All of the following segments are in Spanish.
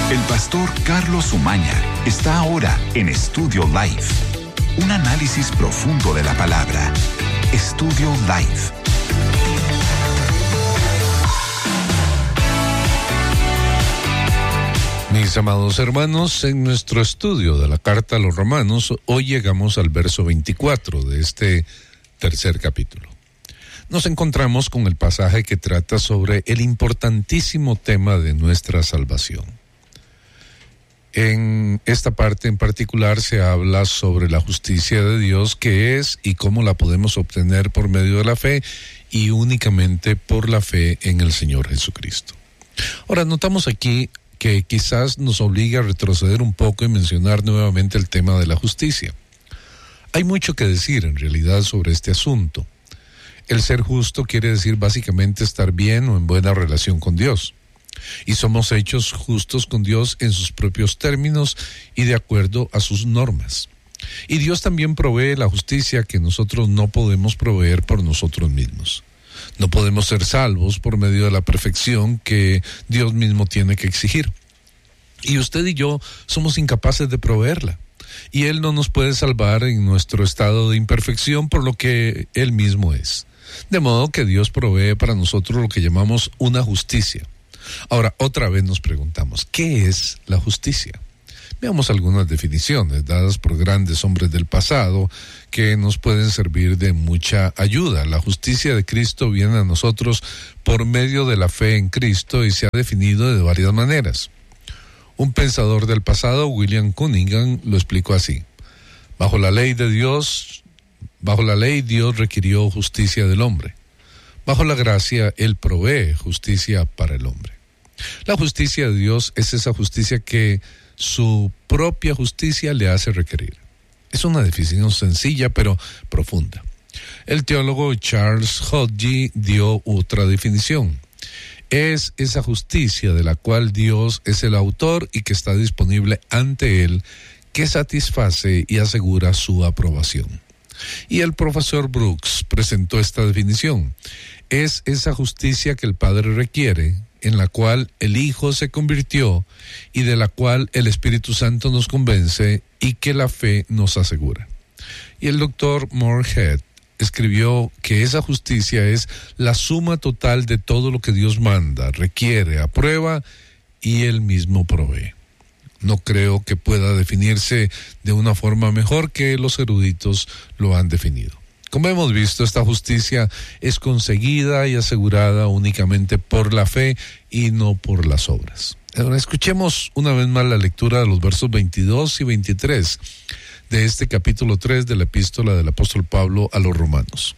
El pastor Carlos Umaña está ahora en Estudio Live. Un análisis profundo de la palabra. Estudio Live. Mis amados hermanos, en nuestro estudio de la carta a los Romanos, hoy llegamos al verso 24 de este tercer capítulo. Nos encontramos con el pasaje que trata sobre el importantísimo tema de nuestra salvación. En esta parte en particular se habla sobre la justicia de Dios, qué es y cómo la podemos obtener por medio de la fe y únicamente por la fe en el Señor Jesucristo. Ahora, notamos aquí que quizás nos obligue a retroceder un poco y mencionar nuevamente el tema de la justicia. Hay mucho que decir en realidad sobre este asunto. El ser justo quiere decir básicamente estar bien o en buena relación con Dios. Y somos hechos justos con Dios en sus propios términos y de acuerdo a sus normas. Y Dios también provee la justicia que nosotros no podemos proveer por nosotros mismos. No podemos ser salvos por medio de la perfección que Dios mismo tiene que exigir. Y usted y yo somos incapaces de proveerla. Y Él no nos puede salvar en nuestro estado de imperfección por lo que Él mismo es. De modo que Dios provee para nosotros lo que llamamos una justicia. Ahora, otra vez nos preguntamos, ¿qué es la justicia? Veamos algunas definiciones dadas por grandes hombres del pasado que nos pueden servir de mucha ayuda. La justicia de Cristo viene a nosotros por medio de la fe en Cristo y se ha definido de varias maneras. Un pensador del pasado, William Cunningham, lo explicó así. Bajo la ley, Dios requirió justicia del hombre. Bajo la gracia, Él provee justicia para el hombre. La justicia de Dios es esa justicia que su propia justicia le hace requerir. Es una definición sencilla pero profunda. El teólogo Charles Hodge dio otra definición. Es esa justicia de la cual Dios es el autor y que está disponible ante Él, que satisface y asegura su aprobación. Y el profesor Brooks presentó esta definición. Es esa justicia que el Padre requiere, en la cual el Hijo se convirtió y de la cual el Espíritu Santo nos convence y que la fe nos asegura. Y el doctor Moorhead escribió que esa justicia es la suma total de todo lo que Dios manda, requiere, aprueba y Él mismo provee. No creo que pueda definirse de una forma mejor que los eruditos lo han definido. Como hemos visto, esta justicia es conseguida y asegurada únicamente por la fe y no por las obras. Ahora escuchemos una vez más la lectura de los versos 22 y 23 de este capítulo 3 de la epístola del apóstol Pablo a los Romanos.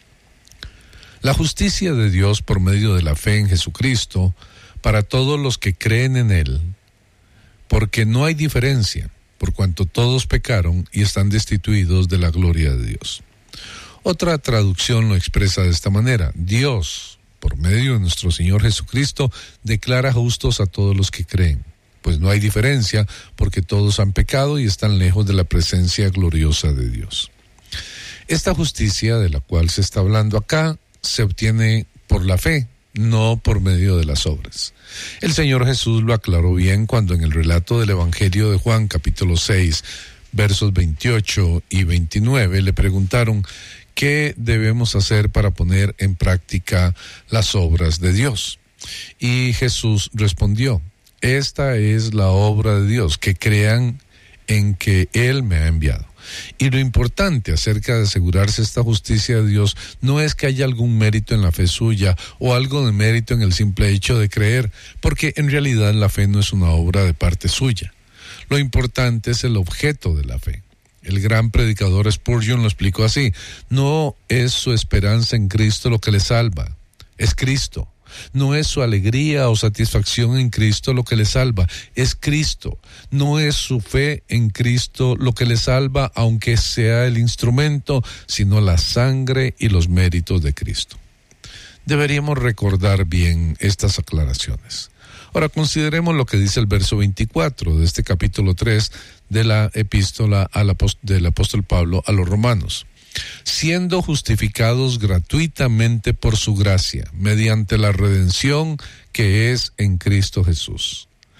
La justicia de Dios por medio de la fe en Jesucristo para todos los que creen en Él, porque no hay diferencia, por cuanto todos pecaron y están destituidos de la gloria de Dios. Otra traducción lo expresa de esta manera: Dios, por medio de nuestro Señor Jesucristo, declara justos a todos los que creen, pues no hay diferencia, porque todos han pecado y están lejos de la presencia gloriosa de Dios. Esta justicia de la cual se está hablando acá se obtiene por la fe, no por medio de las obras. El Señor Jesús lo aclaró bien cuando en el relato del Evangelio de Juan, capítulo 6, versos 28 y 29, le preguntaron: ¿qué debemos hacer para poner en práctica las obras de Dios? Y Jesús respondió: esta es la obra de Dios, que crean en que Él me ha enviado. Y lo importante acerca de asegurarse esta justicia de Dios no es que haya algún mérito en la fe suya o algo de mérito en el simple hecho de creer, porque en realidad la fe no es una obra de parte suya. Lo importante es el objeto de la fe. El gran predicador Spurgeon lo explicó así: no es su esperanza en Cristo lo que le salva, es Cristo. No es su alegría o satisfacción en Cristo lo que le salva, es Cristo. No es su fe en Cristo lo que le salva, aunque sea el instrumento, sino la sangre y los méritos de Cristo. Deberíamos recordar bien estas aclaraciones. Ahora consideremos lo que dice el verso 24 de este capítulo 3 de la epístola del apóstol Pablo a los Romanos. Siendo justificados gratuitamente por su gracia, mediante la redención que es en Cristo Jesús.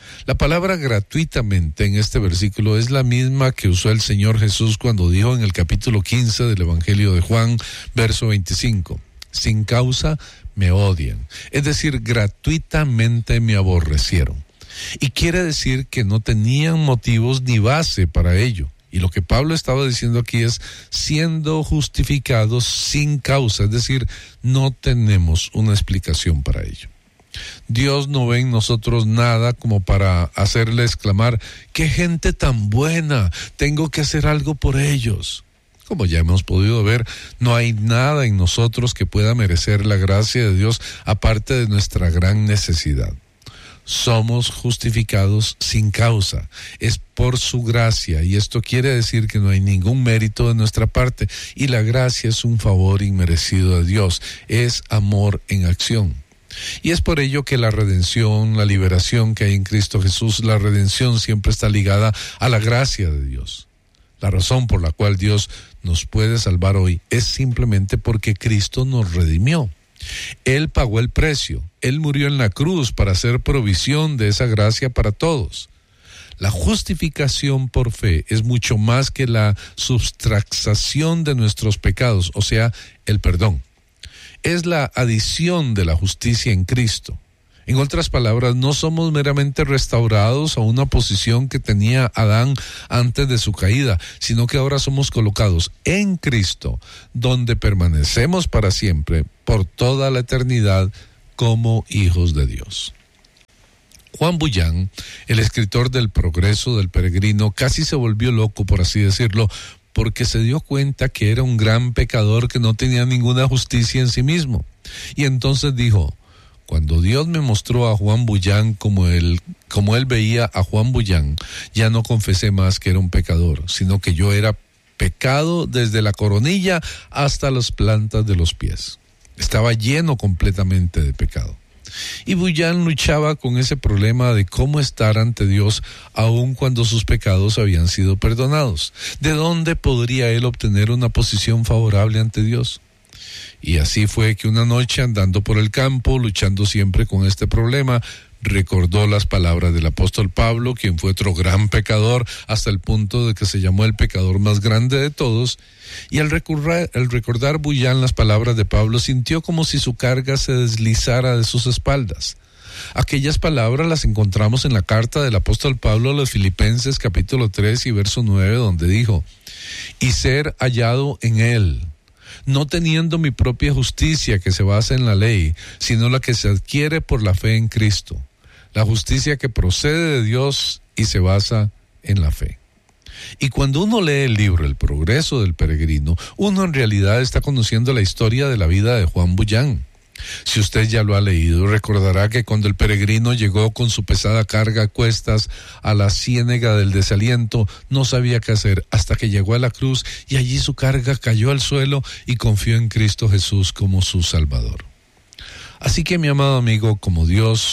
La palabra gratuitamente en este versículo es la misma que usó el Señor Jesús cuando dijo en el capítulo 15 del Evangelio de Juan, verso 25, sin causa me odian, es decir, gratuitamente me aborrecieron. Y quiere decir que no tenían motivos ni base para ello. Y lo que Pablo estaba diciendo aquí es siendo justificados sin causa, es decir, no tenemos una explicación para ello. Dios no ve en nosotros nada como para hacerle exclamar, ¡qué gente tan buena! Tengo que hacer algo por ellos. Como ya hemos podido ver, no hay nada en nosotros que pueda merecer la gracia de Dios aparte de nuestra gran necesidad. Somos justificados sin causa, es por su gracia, y esto quiere decir que no hay ningún mérito de nuestra parte, y la gracia es un favor inmerecido de Dios, es amor en acción. Y es por ello que la redención, la liberación que hay en Cristo Jesús, la redención siempre está ligada a la gracia de Dios. La razón por la cual Dios nos puede salvar hoy es simplemente porque Cristo nos redimió. Él pagó el precio, Él murió en la cruz para hacer provisión de esa gracia para todos. La justificación por fe es mucho más que la subtracción de nuestros pecados, o sea, el perdón. Es la adición de la justicia en Cristo. En otras palabras, no somos meramente restaurados a una posición que tenía Adán antes de su caída, sino que ahora somos colocados en Cristo, donde permanecemos para siempre, por toda la eternidad, como hijos de Dios. Juan Bunyan, el escritor del Progreso del Peregrino, casi se volvió loco, por así decirlo, porque se dio cuenta que era un gran pecador que no tenía ninguna justicia en sí mismo. Y entonces dijo, cuando Dios me mostró a Juan Bunyan como él veía a Juan Bunyan, ya no confesé más que era un pecador, sino que yo era pecado desde la coronilla hasta las plantas de los pies. Estaba lleno completamente de pecado. Y Bunyan luchaba con ese problema de cómo estar ante Dios aun cuando sus pecados habían sido perdonados. ¿De dónde podría él obtener una posición favorable ante Dios? Y así fue que una noche, andando por el campo, luchando siempre con este problema, recordó las palabras del apóstol Pablo, quien fue otro gran pecador, hasta el punto de que se llamó el pecador más grande de todos. Y al recordar Bunyan las palabras de Pablo, sintió como si su carga se deslizara de sus espaldas. Aquellas palabras las encontramos en la carta del apóstol Pablo a los Filipenses, capítulo 3 y verso 9, donde dijo, y ser hallado en él, no teniendo mi propia justicia que se basa en la ley, sino la que se adquiere por la fe en Cristo, la justicia que procede de Dios y se basa en la fe. Y cuando uno lee el libro El Progreso del Peregrino, uno en realidad está conociendo la historia de la vida de Juan Bunyan. Si usted ya lo ha leído, recordará que cuando el peregrino llegó con su pesada carga a cuestas a la ciénega del desaliento, no sabía qué hacer hasta que llegó a la cruz y allí su carga cayó al suelo y confió en Cristo Jesús como su Salvador. Así que, mi amado amigo, como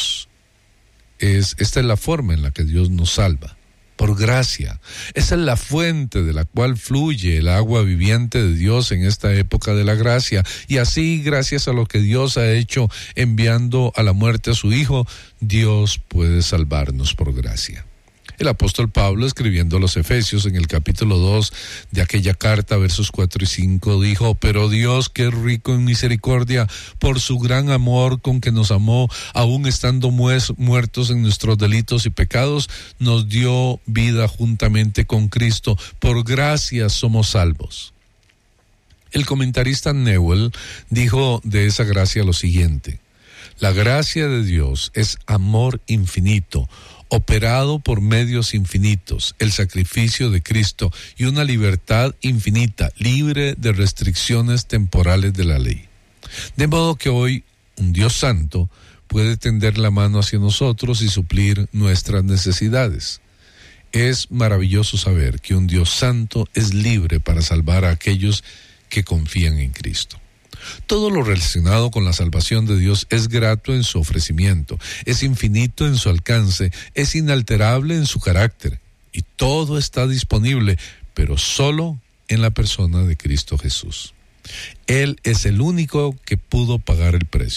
esta es la forma en la que Dios nos salva. Por gracia. Esa es la fuente de la cual fluye el agua viviente de Dios en esta época de la gracia. Y así, gracias a lo que Dios ha hecho enviando a la muerte a su Hijo, Dios puede salvarnos por gracia. El apóstol Pablo, escribiendo a los Efesios en el capítulo 2 de aquella carta, versos 4 y 5, dijo, pero Dios, que es rico en misericordia, por su gran amor con que nos amó, aun estando muertos en nuestros delitos y pecados, nos dio vida juntamente con Cristo. Por gracia somos salvos. El comentarista Newell dijo de esa gracia lo siguiente, la gracia de Dios es amor infinito, operado por medios infinitos, el sacrificio de Cristo y una libertad infinita, libre de restricciones temporales de la ley. De modo que hoy un Dios santo puede tender la mano hacia nosotros y suplir nuestras necesidades. Es maravilloso saber que un Dios santo es libre para salvar a aquellos que confían en Cristo. Todo lo relacionado con la salvación de Dios es grato en su ofrecimiento, es infinito en su alcance, es inalterable en su carácter, y todo está disponible, pero solo en la persona de Cristo Jesús. Él es el único que pudo pagar el precio.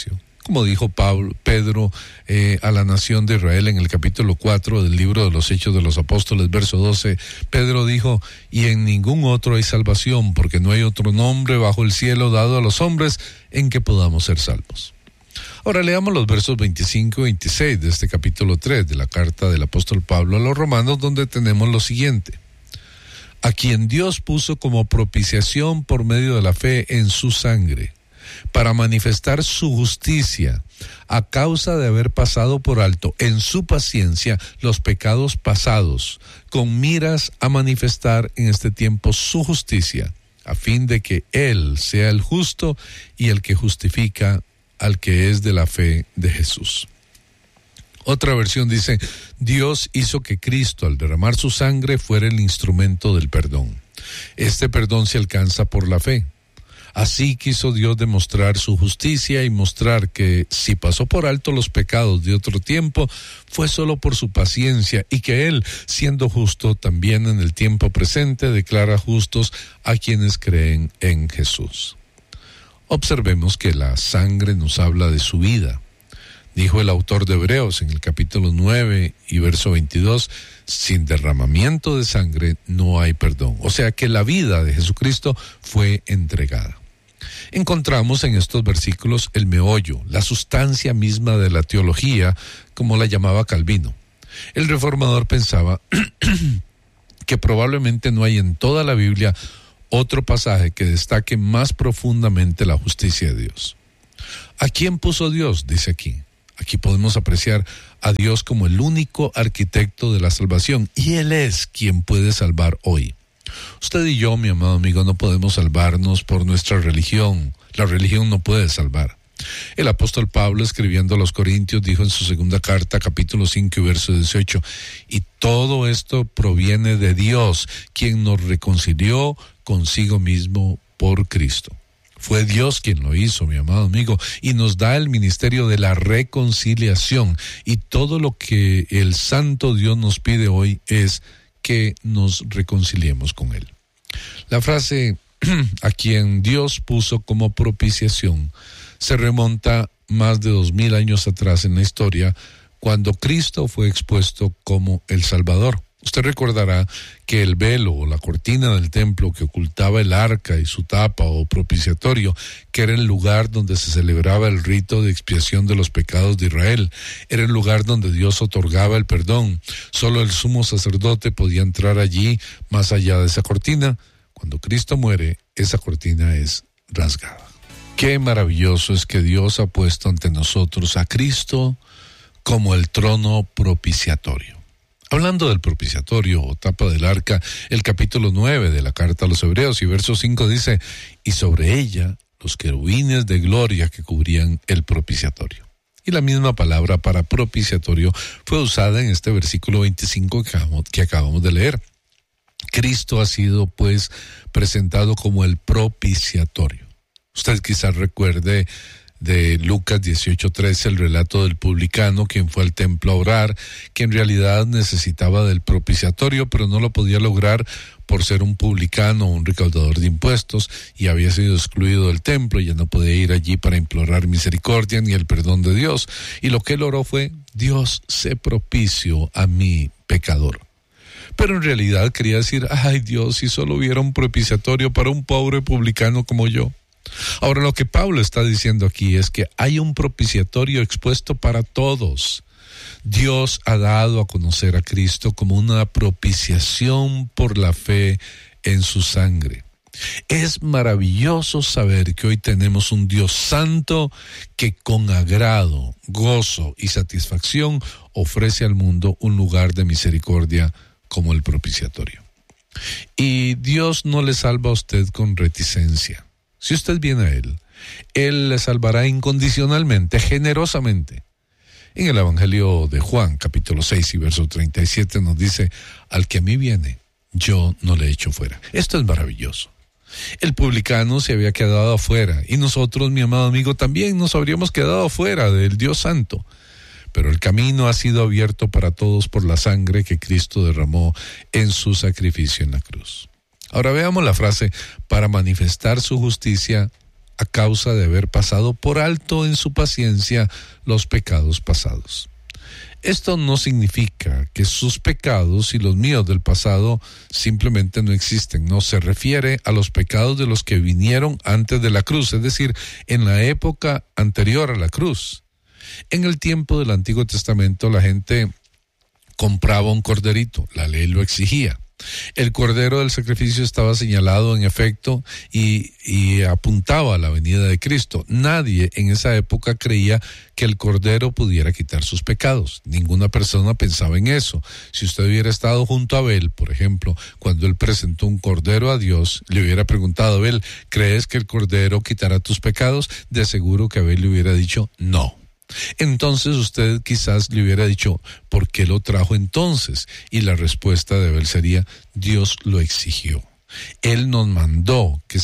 Como dijo Pedro a la nación de Israel en el capítulo 4 del libro de los Hechos de los Apóstoles, verso 12, Pedro dijo: y en ningún otro hay salvación, porque no hay otro nombre bajo el cielo dado a los hombres en que podamos ser salvos. Ahora leamos los versos 25 y 26 de este capítulo 3 de la carta del apóstol Pablo a los romanos, donde tenemos lo siguiente: a quien Dios puso como propiciación por medio de la fe en su sangre, para manifestar su justicia, a causa de haber pasado por alto en su paciencia los pecados pasados, con miras a manifestar en este tiempo su justicia, a fin de que Él sea el justo y el que justifica al que es de la fe de Jesús. Otra versión dice: Dios hizo que Cristo, al derramar su sangre, fuera el instrumento del perdón. Este perdón se alcanza por la fe. Así quiso Dios demostrar su justicia y mostrar que si pasó por alto los pecados de otro tiempo, fue solo por su paciencia, y que Él, siendo justo, también en el tiempo presente declara justos a quienes creen en Jesús. Observemos que la sangre nos habla de su vida. Dijo el autor de Hebreos en el capítulo 9 y verso 22, sin derramamiento de sangre no hay perdón. O sea que la vida de Jesucristo fue entregada. Encontramos en estos versículos el meollo, la sustancia misma de la teología, como la llamaba Calvino. El reformador pensaba que probablemente no hay en toda la Biblia otro pasaje que destaque más profundamente la justicia de Dios. ¿A quién puso Dios? Dice aquí. Aquí podemos apreciar a Dios como el único arquitecto de la salvación, y Él es quien puede salvar hoy. Usted y yo, mi amado amigo, no podemos salvarnos por nuestra religión. La religión no puede salvar. El apóstol Pablo, escribiendo a los Corintios, dijo en su segunda carta, capítulo 5 y verso 18, y todo esto proviene de Dios, quien nos reconcilió consigo mismo por Cristo. Fue Dios quien lo hizo, mi amado amigo, y nos da el ministerio de la reconciliación, y todo lo que el santo Dios nos pide hoy es que nos reconciliemos con Él. La frase a quien Dios puso como propiciación se remonta más de 2000 años atrás en la historia, cuando Cristo fue expuesto como el Salvador. Usted recordará que el velo o la cortina del templo que ocultaba el arca y su tapa o propiciatorio, que era el lugar donde se celebraba el rito de expiación de los pecados de Israel, era el lugar donde Dios otorgaba el perdón. Solo el sumo sacerdote podía entrar allí. Más allá de esa cortina, cuando Cristo muere, esa cortina es rasgada. Qué maravilloso es que Dios ha puesto ante nosotros a Cristo como el trono propiciatorio. Hablando del propiciatorio o tapa del arca, el capítulo 9 de la carta a los Hebreos y verso 5 dice: y sobre ella los querubines de gloria que cubrían el propiciatorio. Y la misma palabra para propiciatorio fue usada en este versículo 25 que acabamos de leer. Cristo ha sido pues presentado como el propiciatorio. Usted quizás recuerde de Lucas 18:13, el relato del publicano quien fue al templo a orar, que en realidad necesitaba del propiciatorio, pero no lo podía lograr por ser un publicano o un recaudador de impuestos, y había sido excluido del templo, y ya no podía ir allí para implorar misericordia ni el perdón de Dios. Y lo que él oró fue: Dios, sé propicio a mí, pecador. Pero en realidad quería decir: ay Dios, si solo hubiera un propiciatorio para un pobre publicano como yo. Ahora, lo que Pablo está diciendo aquí es que hay un propiciatorio expuesto para todos. Dios ha dado a conocer a Cristo como una propiciación por la fe en su sangre. Es maravilloso saber que hoy tenemos un Dios santo que con agrado, gozo y satisfacción ofrece al mundo un lugar de misericordia como el propiciatorio. Y Dios no le salva a usted con reticencia. Si usted viene a Él le salvará incondicionalmente, generosamente. En el Evangelio de Juan, capítulo 6 y verso 37 nos dice: al que a mí viene, yo no le echo fuera. Esto es maravilloso. El publicano se había quedado afuera, y nosotros, mi amado amigo, también nos habríamos quedado afuera del Dios Santo. Pero el camino ha sido abierto para todos por la sangre que Cristo derramó en su sacrificio en la cruz. Ahora veamos la frase: para manifestar su justicia a causa de haber pasado por alto en su paciencia los pecados pasados. Esto no significa que sus pecados y los míos del pasado simplemente no existen. No, se refiere a los pecados de los que vinieron antes de la cruz, es decir, en la época anterior a la cruz. En el tiempo del Antiguo Testamento la gente compraba un corderito, la ley lo exigía. El cordero del sacrificio estaba señalado en efecto y apuntaba a la venida de Cristo. Nadie en esa época creía que el cordero pudiera quitar sus pecados. Ninguna persona pensaba en eso. Si usted hubiera estado junto a Abel, por ejemplo, cuando él presentó un cordero a Dios, le hubiera preguntado a Abel, ¿crees que el cordero quitará tus pecados? De seguro que Abel le hubiera dicho no. Entonces usted quizás le hubiera dicho, ¿por qué lo trajo entonces? Y la respuesta de Abel sería, Dios lo exigió. Él nos mandó que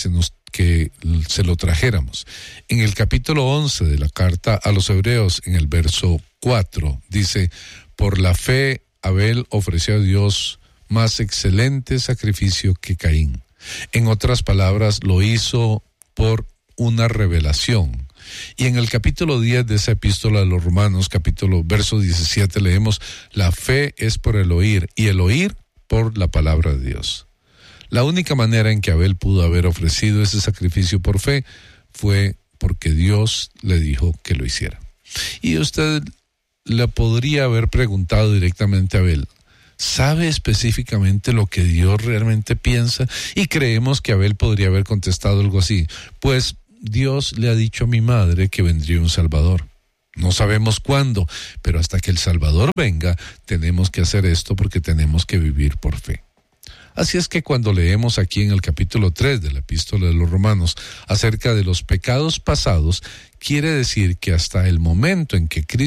se lo trajéramos. En el capítulo 11 de la carta a los Hebreos, en el verso 4, dice, por la fe Abel ofreció a Dios más excelente sacrificio que Caín. En otras palabras, lo hizo por una revelación. Y en el capítulo 10 de esa epístola de los Romanos, verso 17, leemos, la fe es por el oír, y el oír por la palabra de Dios. La única manera en que Abel pudo haber ofrecido ese sacrificio por fe fue porque Dios le dijo que lo hiciera. Y usted le podría haber preguntado directamente a Abel, ¿sabe específicamente lo que Dios realmente piensa? Y creemos que Abel podría haber contestado algo así, pues Dios le ha dicho a mi madre que vendría un Salvador. No sabemos cuándo, pero hasta que el Salvador venga, tenemos que hacer esto porque tenemos que vivir por fe. Así es que cuando leemos aquí en el capítulo 3 de la epístola de los Romanos acerca de los pecados pasados, quiere decir que hasta el momento en que Cristo